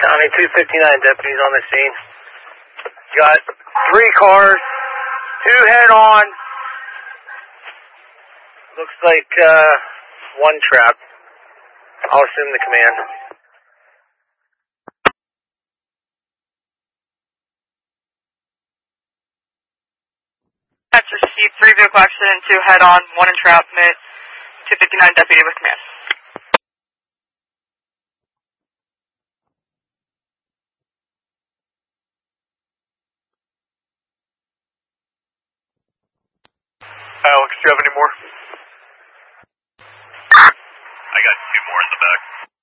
County 259 deputies on the scene. Got 3 cars, 2 head-on. Looks like 1 trap. I'll assume the command. That's received 3 vehicle accident, 2 head-on, 1 entrapment, 259 deputy with command. Alex, do you have any more? I got 2 more in the back.